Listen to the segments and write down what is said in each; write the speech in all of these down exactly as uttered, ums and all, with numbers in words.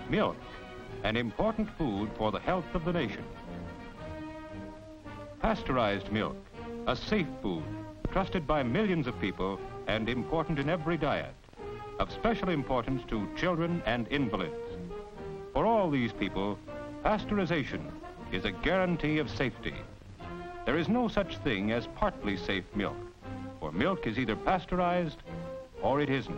Milk, an important food for the health of the nation. Pasteurized milk, a safe food, trusted by millions of people and important in every diet, of special importance to children and invalids. For all these people, pasteurization is a guarantee of safety. There is no such thing as partly safe milk, for milk is either pasteurized or it isn't.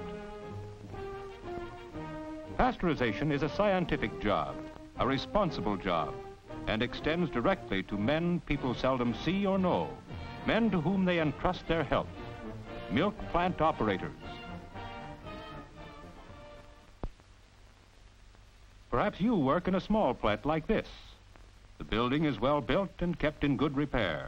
Pasteurization is a scientific job, a responsible job, and extends directly to men people seldom see or know, men to whom they entrust their health, milk plant operators. Perhaps you work in a small plant like this. The building is well built and kept in good repair.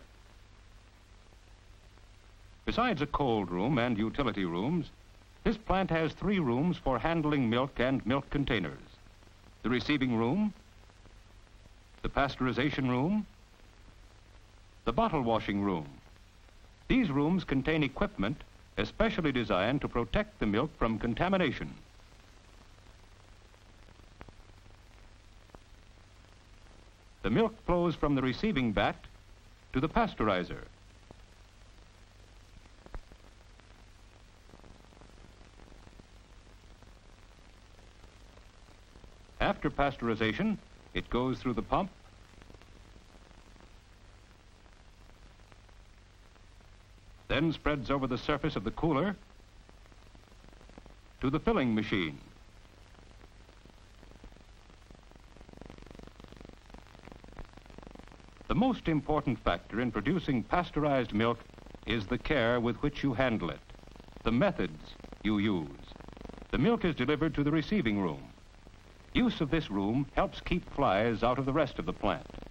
Besides a cold room and utility rooms, this plant has three rooms for handling milk and milk containers. The receiving room, the pasteurization room, the bottle washing room. These rooms contain equipment especially designed to protect the milk from contamination. The milk flows from the receiving vat to the pasteurizer. After pasteurization, it goes through the pump, then spreads over the surface of the cooler to the filling machine. The most important factor in producing pasteurized milk is the care with which you handle it, the methods you use. The milk is delivered to the receiving room. Use of this room helps keep flies out of the rest of the plant.